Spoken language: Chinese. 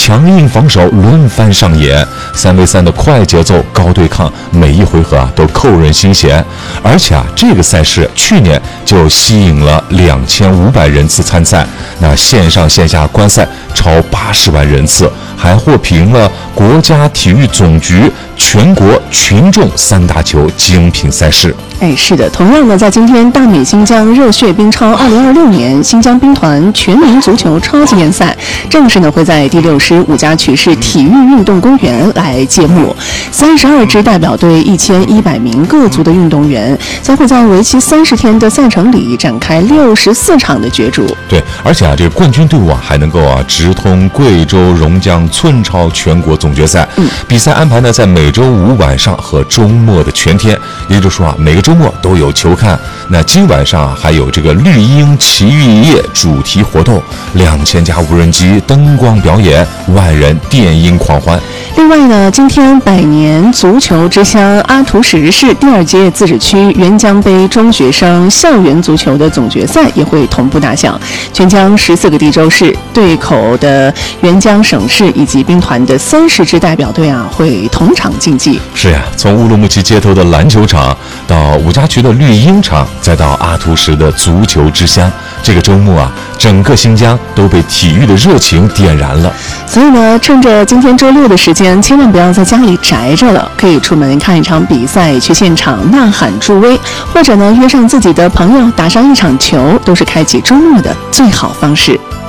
强硬防守轮番上演，3v3的快节奏高对抗，每一回合都扣人心弦。而且这个赛事去年就吸引了2500人次参赛，那线上线下观赛超80万人次，还获评了国家体育总局全国群众3大球精品赛事。 是的，同样呢，在今天大美新疆热血冰超2026年新疆兵团全民足球超级联赛正式呢会在第65家曲市体育运动公园来揭幕。32支代表队1100名各族的运动员将会在为期30天的赛程里展开64场的角逐。 对，而且这个冠军队伍还能够直通贵州榕江村超全国总决赛。比赛安排呢在每周5晚上和周末的全天，也就是说每个周末都有球看。那今晚上还有这个绿茵奇遇夜主题活动，2000架无人机灯光表演，万人电音狂欢。 另外呢，今天百年足球之乡阿图什市第2届自治区沅江杯中学生校园足球的总决赛也会同步打响，全疆14个地州市对口的沅江省市以及兵团的30支代表队会同场竞技。 是呀，从乌鲁木齐街头的篮球场到五家渠的绿茵场，再到阿图什的足球之乡，这个周末整个新疆都被体育的热情点燃了。 所以呢，趁着今天周六的时间，千万不要在家里宅着了，可以出门看一场比赛，去现场呐喊助威，或者呢约上自己的朋友打上一场球，都是开启周末的最好方式。